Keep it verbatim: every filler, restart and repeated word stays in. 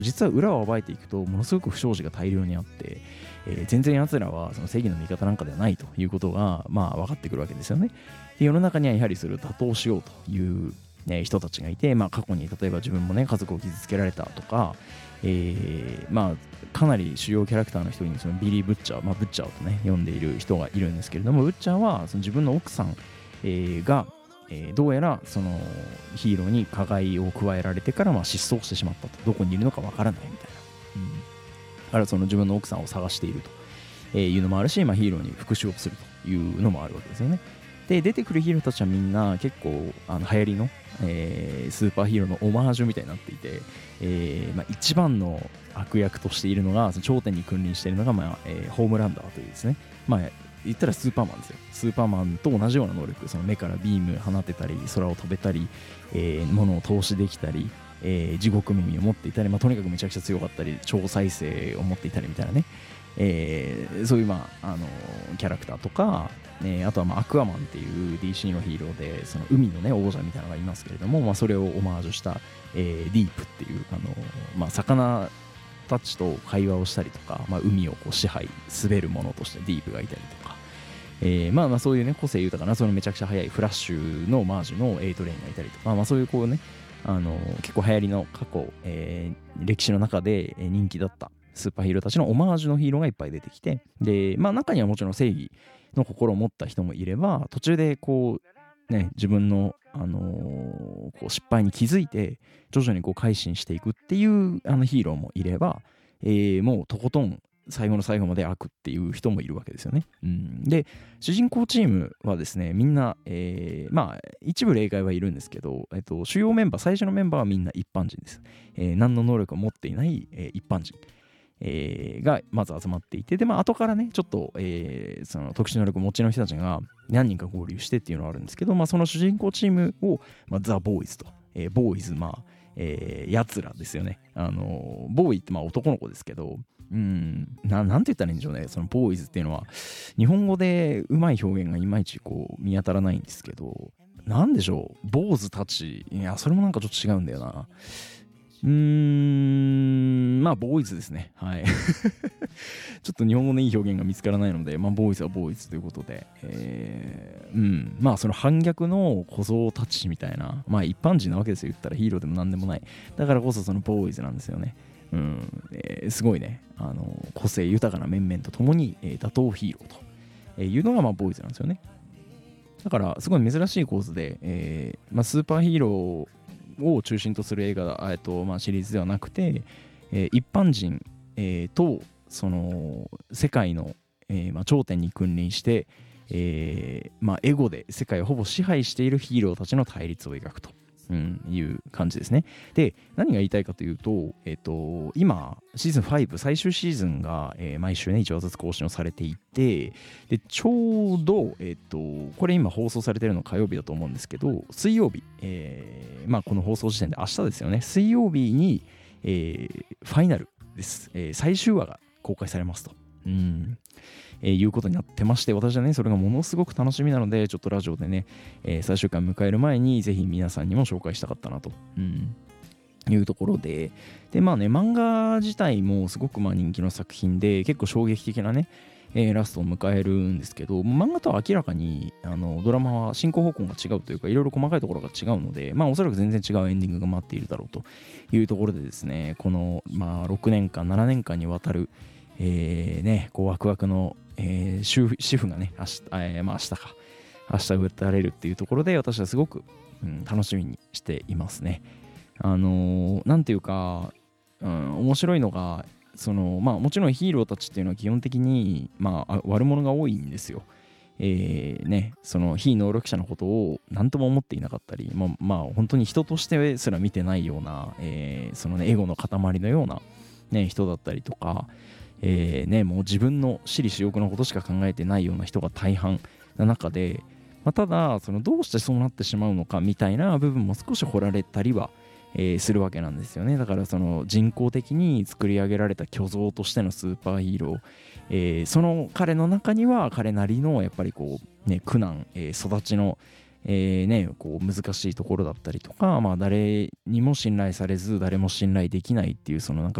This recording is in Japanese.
実は裏を暴いていくとものすごく不祥事が大量にあって、えー、全然奴らはその正義の味方なんかではないということがまあ分かってくるわけですよね。で世の中にはやはりそれを打倒しようというね、人たちがいて、まあ、過去に例えば自分もね家族を傷つけられたとか、えー、まあかなり主要キャラクターの一人にそのビリー・ブッチャー、まあ、ブッチャーとね呼んでいる人がいるんですけれども、ブッチャーはその自分の奥さん、えー、が、えー、どうやらそのヒーローに加害を加えられてからまあ失踪してしまったと、どこにいるのかわからないみたいな、うん、だからその自分の奥さんを探しているというのもあるし、まあ、ヒーローに復讐をするというのもあるわけですよね。で出てくるヒーローたちはみんな結構あの流行りの、えー、スーパーヒーローのオマージュみたいになっていて、えーまあ、一番の悪役としているのがその頂点に君臨しているのが、まあえー、ホームランダーというですね、まあ言ったらスーパーマンですよ。スーパーマンと同じような能力、その目からビーム放てたり空を飛べたり、えー、物を投資できたり、えー、地獄耳を持っていたり、まあ、とにかくめちゃくちゃ強かったり超再生を持っていたりみたいなね、えー、そういう、まあ、あのキャラクターとか、ね、あとはまあアクアマンっていう ディーシー のヒーローでその海の、ね、王者みたいなのがいますけれども、まあ、それをオマージュした、えー、ディープっていうあの、まあ、魚たちと会話をしたりとか、まあ、海をこう支配滑るものとしてディープがいたりとか、えー、まあまあそういうね個性豊かなそのめちゃくちゃ速いフラッシュのマージュのエイトレインがいたりとか、まあ、そういうこうねあの結構流行りの過去、えー、歴史の中で人気だったスーパーヒーローたちのオマージュのヒーローがいっぱい出てきて、でまあ中にはもちろん正義の心を持った人もいれば、途中でこうね自分の、あのー、こう失敗に気づいて徐々にこう改心していくっていうあのヒーローもいれば、えー、もうとことん最後の最後まで悪っていう人もいるわけですよね。うん、で主人公チームはですねみんな、えー、まあ一部例外はいるんですけど、えっと、主要メンバー最初のメンバーはみんな一般人です。えー、何の能力を持っていない、えー、一般人。えー、がまず集まっていて、でまあ後からねちょっと、えー、その特殊能力持ちの人たちが何人か合流してっていうのがあるんですけど、まあ、その主人公チームを、まあ、ザ・ボーイズと、えー、ボーイズまあ、えー、やつらですよね。あのー、ボーイってまあ男の子ですけど、うんな、なんて言ったらいいんでしょうね。そのボーイズっていうのは日本語でうまい表現がいまいちこう見当たらないんですけど、なんでしょう、坊主たち、いやそれもなんかちょっと違うんだよな。うーんまあボーイズですね。はいちょっと日本語のいい表現が見つからないので、まあボーイズはボーイズということで、えー、うんまあその反逆の小僧たちみたいな、まあ一般人なわけですよ。言ったらヒーローでもなんでもない。だからこそそのボーイズなんですよね。うんえー、すごいねあの個性豊かな面々とともに、えー、打倒ヒーローというのがまあボーイズなんですよね。だからすごい珍しい構図で、えーまあ、スーパーヒーローを中心とする映画、えっとまあ、シリーズではなくて、えー、一般人、えー、とその世界の、えーまあ、頂点に君臨して、えーまあ、エゴで世界をほぼ支配しているヒーローたちの対立を描くと、うん、いう感じですね。で何が言いたいかというと、えー、と今シーズンファイブ最終シーズンが、えー、毎週ねいちわずつ更新をされていて、でちょうど、えー、とこれ今放送されてるの火曜日だと思うんですけど、水曜日、えーまあ、この放送時点で明日ですよね。水曜日に、えー、ファイナルです、えー、最終話が公開されますと、うんえー、いうことになってまして、私はねそれがものすごく楽しみなので、ちょっとラジオでね、えー、最終回迎える前にぜひ皆さんにも紹介したかったなと、うんいうところで、でまあね漫画自体もすごくまあ人気の作品で結構衝撃的なね、えー、ラストを迎えるんですけど、漫画とは明らかにあのドラマは進行方向が違うというか、いろいろ細かいところが違うので、まあおそらく全然違うエンディングが待っているだろうというところでですね、このまあろくねんかんななねんかんにわたる、えー、ねこうワクワクの、えー、主主婦がね明日、えー、まあ明日か明日打たれるっていうところで、私はすごく、うん、楽しみにしていますね。あのー、なんていうか、うん、面白いのがその、まあ、もちろんヒーローたちっていうのは基本的に、まあ、悪者が多いんですよ。えーね、その非能力者のことを何とも思っていなかったり、まあ、まあ、本当に人としてすら見てないような、えーそのね、エゴの塊のような、ね、人だったりとか、えーね、もう自分の私利私欲のことしか考えてないような人が大半な中で、まあ、ただそのどうしてそうなってしまうのかみたいな部分も少し掘られたりはえー、するわけなんですよね。だからその人工的に作り上げられた虚像としてのスーパーヒーロー、えー、その彼の中には彼なりのやっぱりこうね苦難、えー、育ちの、 えーね、こう難しいところだったりとか、まあ、誰にも信頼されず誰も信頼できないっていうそのなんか